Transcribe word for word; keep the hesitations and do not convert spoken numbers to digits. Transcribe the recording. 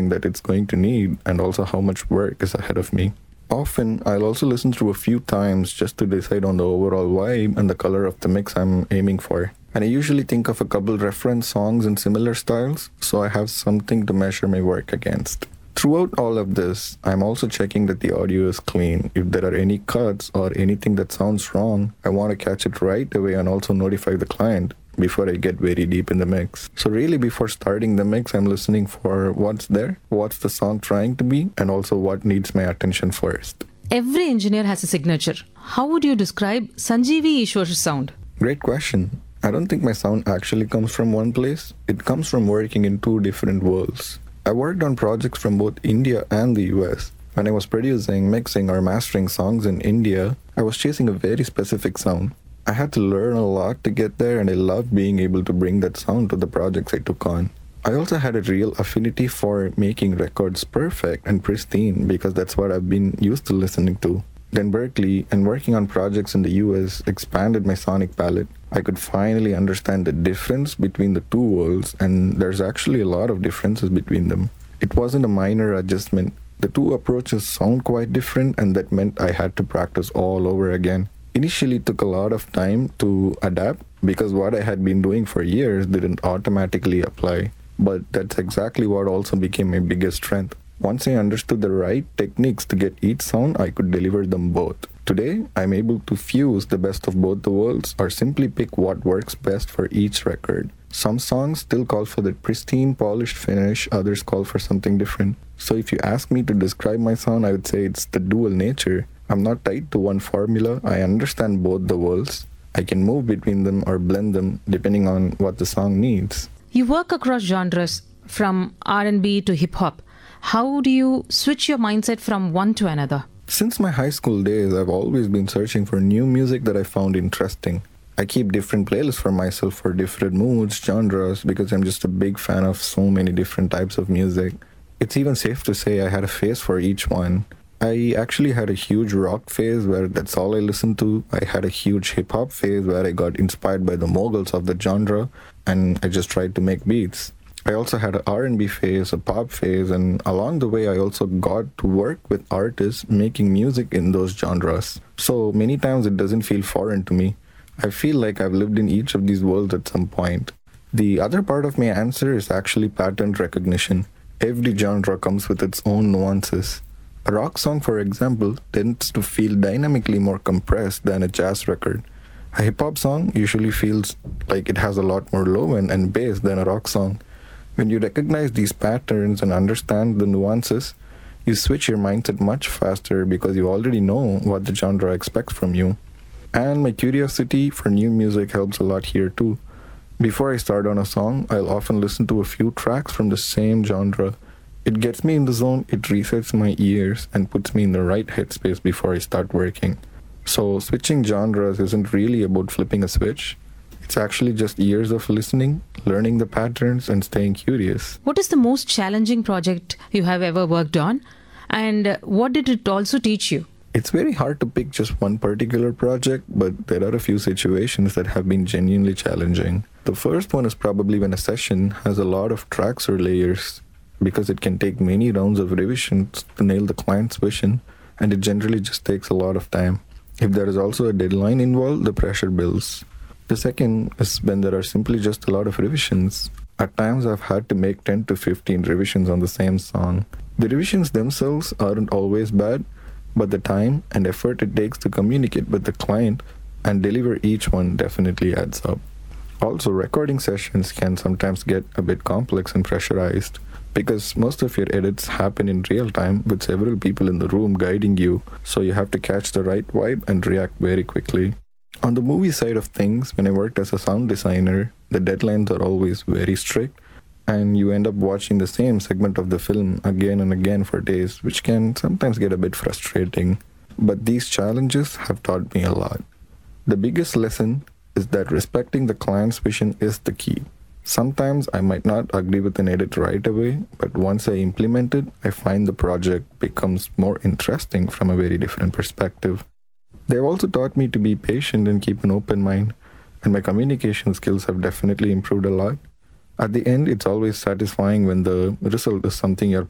everything that it's going to need and also how much work is ahead of me. Often, I'll also listen through a few times just to decide on the overall vibe and the color of the mix I'm aiming for. And I usually think of a couple reference songs in similar styles, so I have something to measure my work against. Throughout all of this, I'm also checking that the audio is clean. If there are any cuts or anything that sounds wrong, I want to catch it right away and also notify the client before I get very deep in the mix. So really before starting the mix, I'm listening for what's there, what's the song trying to be, and also what needs my attention first. Every engineer has a signature. How would you describe Sanjeevi Ishwar's sound? Great question. I don't think my sound actually comes from one place. It comes from working in two different worlds. I worked on projects from both India and the U S. When I was producing, mixing, or mastering songs in India, I was chasing a very specific sound. I had to learn a lot to get there, and I loved being able to bring that sound to the projects I took on. I also had a real affinity for making records perfect and pristine because that's what I've been used to listening to. Then Berklee and working on projects in the U S expanded my sonic palette. I could finally understand the difference between the two worlds, and there's actually a lot of differences between them. It wasn't a minor adjustment. The two approaches sound quite different, and that meant I had to practice all over again. Initially, it took a lot of time to adapt because what I had been doing for years didn't automatically apply. But that's exactly what also became my biggest strength. Once I understood the right techniques to get each sound, I could deliver them both. Today, I'm able to fuse the best of both the worlds or simply pick what works best for each record. Some songs still call for that pristine, polished finish, others call for something different. So if you ask me to describe my sound, I would say it's the dual nature. I'm not tied to one formula. I understand both the worlds. I can move between them or blend them depending on what the song needs. You work across genres from R and B to hip hop. How do you switch your mindset from one to another? Since my high school days, I've always been searching for new music that I found interesting. I keep different playlists for myself for different moods, genres, because I'm just a big fan of so many different types of music. It's even safe to say I had a phase for each one. I actually had a huge rock phase where that's all I listened to. I had a huge hip-hop phase where I got inspired by the moguls of the genre, and I just tried to make beats. I also had an R and B phase, a pop phase, and along the way I also got to work with artists making music in those genres. So many times it doesn't feel foreign to me. I feel like I've lived in each of these worlds at some point. The other part of my answer is actually pattern recognition. Every genre comes with its own nuances. A rock song, for example, tends to feel dynamically more compressed than a jazz record. A hip-hop song usually feels like it has a lot more low end and bass than a rock song. When you recognize these patterns and understand the nuances, you switch your mindset much faster because you already know what the genre expects from you. And my curiosity for new music helps a lot here too. Before I start on a song, I'll often listen to a few tracks from the same genre. It gets me in the zone, it resets my ears, and puts me in the right headspace before I start working. So switching genres isn't really about flipping a switch. It's actually just years of listening, learning the patterns, and staying curious. What is the most challenging project you have ever worked on? And what did it also teach you? It's very hard to pick just one particular project, but there are a few situations that have been genuinely challenging. The first one is probably when a session has a lot of tracks or layers, because it can take many rounds of revisions to nail the client's vision, and it generally just takes a lot of time. If there is also a deadline involved, the pressure builds. The second is when there are simply just a lot of revisions. At times I've had to make ten to fifteen revisions on the same song. The revisions themselves aren't always bad, but the time and effort it takes to communicate with the client and deliver each one definitely adds up. Also, recording sessions can sometimes get a bit complex and pressurized because most of your edits happen in real time with several people in the room guiding you, so you have to catch the right vibe and react very quickly. On the movie side of things, when I worked as a sound designer, the deadlines are always very strict, and you end up watching the same segment of the film again and again for days, which can sometimes get a bit frustrating. But these challenges have taught me a lot. The biggest lesson is that respecting the client's vision is the key. Sometimes I might not agree with an edit right away, but once I implement it, I find the project becomes more interesting from a very different perspective. They've also taught me to be patient and keep an open mind, and my communication skills have definitely improved a lot. At the end, it's always satisfying when the result is something you're